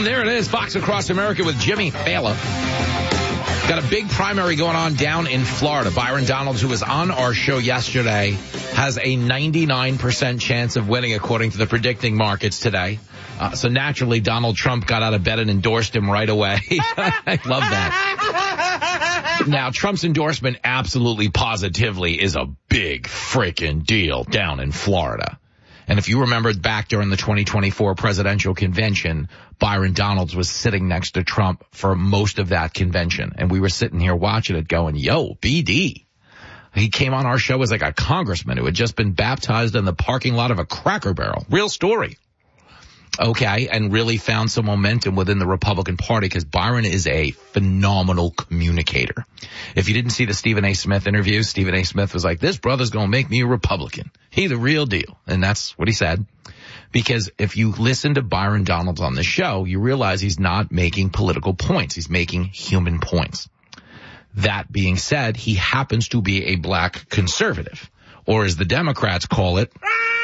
Boom, there it is. Fox Across America with Jimmy Fallon. Got a big primary going on down in Florida. Byron Donalds, who was on our show yesterday, has a 99% chance of winning according to the predicting markets today. So naturally, Donald Trump got out of bed and endorsed him right away. I love that. Now, Trump's endorsement absolutely positively is a big freaking deal down in Florida. And if you remember back during the 2024 presidential convention, Byron Donalds was sitting next to Trump for most of that convention. And we were sitting here watching it going, yo, BD. He came on our show as like a congressman who had just been baptized in the parking lot of a Cracker Barrel. Real story. Okay, and really found some momentum within the Republican Party because Byron is a phenomenal communicator. If you didn't see the Stephen A. Smith interview, Stephen A. Smith was like, this brother's going to make me a Republican. He's the real deal. And that's what he said. Because if you listen to Byron Donalds on the show, you realize he's not making political points. He's making human points. That being said, he happens to be a black conservative, or as the Democrats call it,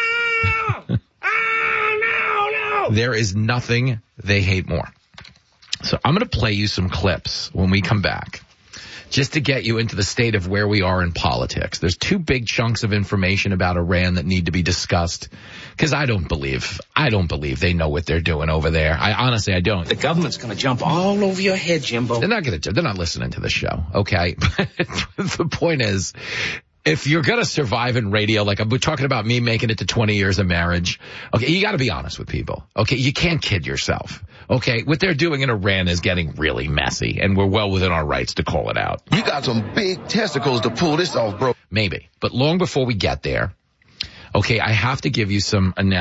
there is nothing they hate more. So I'm going to play you some clips when we come back, just to get you into the state of where we are in politics. There's two big chunks of information about Iran that need to be discussed, because I don't believe they know what they're doing over there. I don't. The government's going to jump all over your head, Jimbo. They're not listening to the show, okay? The point is, if you're going to survive in radio, like we're talking about me making it to 20 years of marriage, okay, you got to be honest with people. Okay, you can't kid yourself. Okay, what they're doing in Iran is getting really messy, and we're well within our rights to call it out. You got some big testicles to pull this off, bro. Maybe. But long before we get there, okay, I have to give you some analysis.